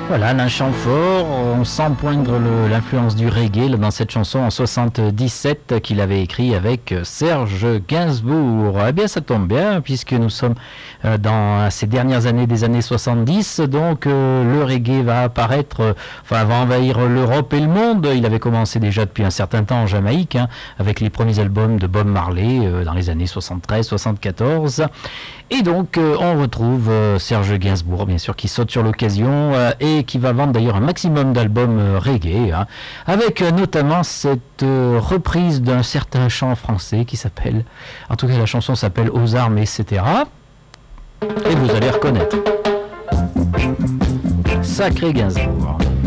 Voilà, un chant fort, on sent poindre l'influence du reggae dans cette chanson en 77 qu'il avait écrit avec Serge Gainsbourg. Eh bien, ça tombe bien puisque nous sommes dans ces dernières années des années 70, donc le reggae va apparaître, va envahir l'Europe et le monde. Il avait commencé déjà depuis un certain temps en Jamaïque, avec les premiers albums de Bob Marley dans les années 73-74. Et donc, on retrouve Serge Gainsbourg, bien sûr, qui saute sur l'occasion et qui va vendre d'ailleurs un maximum d'albums reggae, avec notamment cette reprise d'un certain chant français qui s'appelle, en tout cas la chanson s'appelle Aux armes, etc. Et vous allez reconnaître. Sacré Gainsbourg.